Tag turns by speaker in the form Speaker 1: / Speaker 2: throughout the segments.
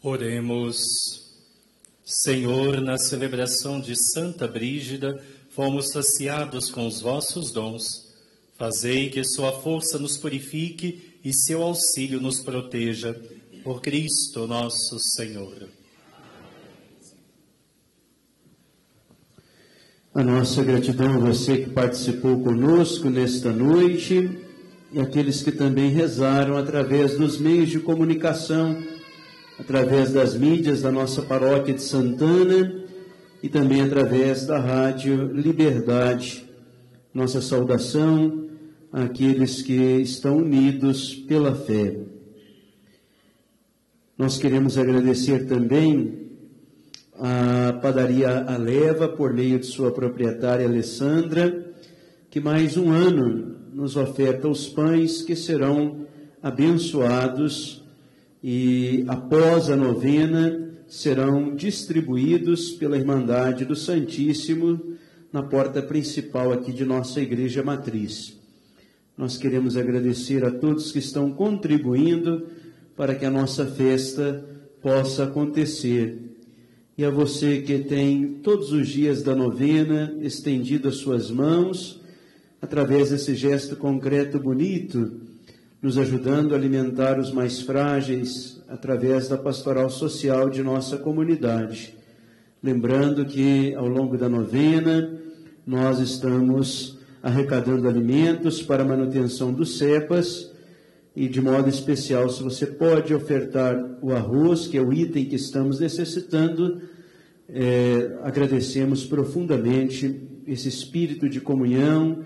Speaker 1: Oremos. Senhor, na celebração de Santa Brígida, fomos saciados com os vossos dons. Fazei que sua força nos purifique e seu auxílio nos proteja. Por Cristo nosso Senhor.
Speaker 2: A nossa gratidão a você que participou conosco nesta noite e aqueles que também rezaram através dos meios de comunicação, através das mídias da nossa paróquia de Santana e também através da Rádio Liberdade. Nossa saudação àqueles que estão unidos pela fé. Nós queremos agradecer também a Padaria Aleva, por meio de sua proprietária Alessandra, que mais um ano nos oferta os pães que serão abençoados e após a novena serão distribuídos pela Irmandade do Santíssimo na porta principal aqui de nossa Igreja Matriz. Nós queremos agradecer a todos que estão contribuindo para que a nossa festa possa acontecer. E a você que tem todos os dias da novena estendido as suas mãos, através desse gesto concreto bonito, nos ajudando a alimentar os mais frágeis, através da pastoral social de nossa comunidade. Lembrando que ao longo da novena, nós estamos arrecadando alimentos para a manutenção dos CEPAS, e de modo especial, se você pode ofertar o arroz, que é o item que estamos necessitando, agradecemos profundamente esse espírito de comunhão,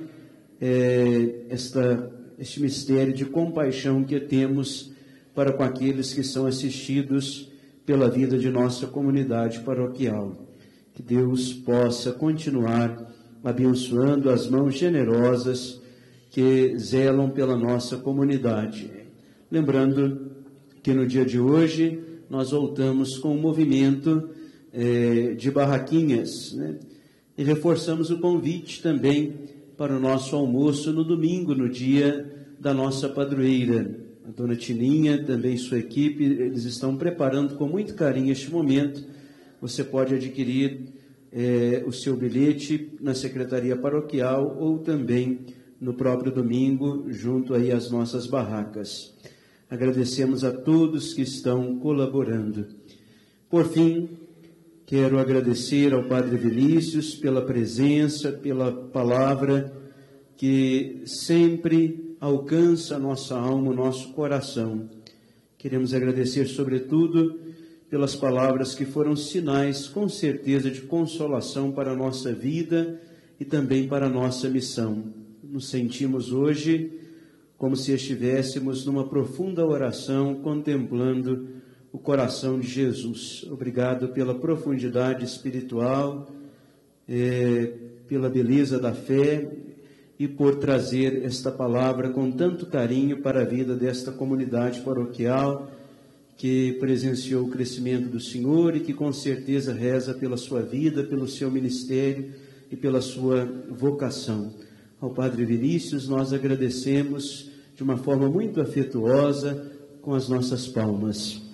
Speaker 2: este mistério de compaixão que temos para com aqueles que são assistidos pela vida de nossa comunidade paroquial. Que Deus possa continuar abençoando as mãos generosas que zelam pela nossa comunidade. Lembrando que no dia de hoje nós voltamos com um movimento de barraquinhas, né? E reforçamos o convite também para o nosso almoço no domingo, no dia da nossa padroeira. A dona Tininha, também sua equipe, eles estão preparando com muito carinho este momento. Você pode adquirir o seu bilhete na Secretaria Paroquial ou também no próprio domingo, junto aí às nossas barracas. Agradecemos a todos que estão colaborando. Por fim, quero agradecer ao Padre Vinícius pela presença, pela palavra que sempre alcança a nossa alma, o nosso coração. Queremos agradecer, sobretudo, pelas palavras que foram sinais, com certeza, de consolação para a nossa vida e também para a nossa missão. Nos sentimos hoje como se estivéssemos numa profunda oração contemplando o coração de Jesus. Obrigado pela profundidade espiritual, pela beleza da fé e por trazer esta palavra com tanto carinho para a vida desta comunidade paroquial que presenciou o crescimento do Senhor e que com certeza reza pela sua vida, pelo seu ministério e pela sua vocação. Ao Padre Vinícius, nós agradecemos de uma forma muito afetuosa com as nossas palmas.